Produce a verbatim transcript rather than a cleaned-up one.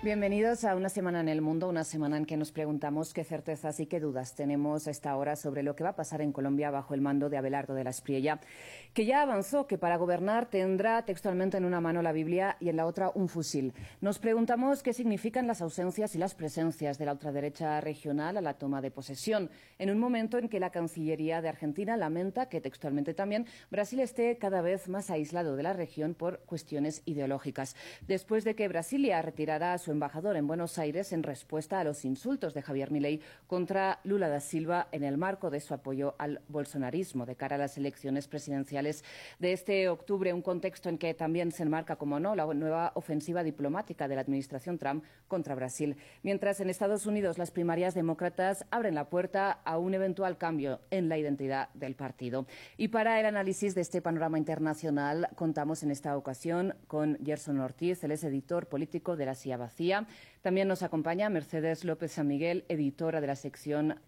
Bienvenidos a Una Semana en el Mundo, una semana en que nos preguntamos qué certezas y qué dudas tenemos a esta hora sobre lo que va a pasar en Colombia bajo el mando de Abelardo de la Espriella, que ya avanzó que para gobernar tendrá textualmente en una mano la Biblia y en la otra un fusil. Nos preguntamos qué significan las ausencias y las presencias de la ultraderecha regional a la toma de posesión, en un momento en que la Cancillería de Argentina lamenta que textualmente también Brasil esté cada vez más aislado de la región por cuestiones ideológicas. Después de que Brasilia retirara a su embajador en Buenos Aires en respuesta a los insultos de Javier Milei contra Lula da Silva en el marco de su apoyo al bolsonarismo de cara a las elecciones presidenciales de este octubre, un contexto en que también se enmarca, como no, la nueva ofensiva diplomática de la administración Trump contra Brasil. Mientras en Estados Unidos las primarias demócratas abren la puerta a un eventual cambio en la identidad del partido. Y para el análisis de este panorama internacional contamos en esta ocasión con Gerson Ortiz, él es editor político de La Silla Vacía. También nos acompaña Mercedes López San Miguel, editora de la sección